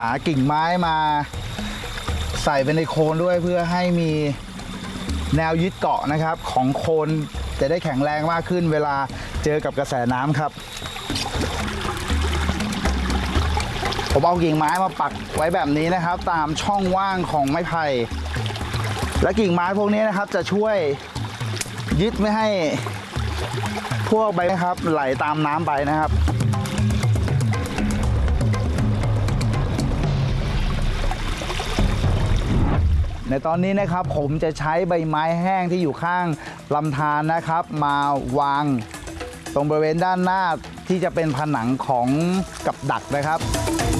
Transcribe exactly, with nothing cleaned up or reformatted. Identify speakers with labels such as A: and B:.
A: หากิ่งไม้มาใส่ไปในโคนด้วยเพื่อให้มีแนวยึดเกาะนะครับของโคนจะได้แข็งแรงมากขึ้นเวลาเจอกับกระแสน้ำครับผมเอากิ่งไม้มาปักไว้แบบนี้นะครับตามช่องว่างของไม้ไผ่และกิ่งไม้พวกนี้นะครับจะช่วยยึดไม่ให้พวกใบนะครับไหลตามน้ำไปนะครับในตอนนี้นะครับผมจะใช้ใบไม้แห้งที่อยู่ข้างลำธารนะครับมาวางตรงบริเวณด้านหน้าที่จะเป็นผนังของกับดักนะครับ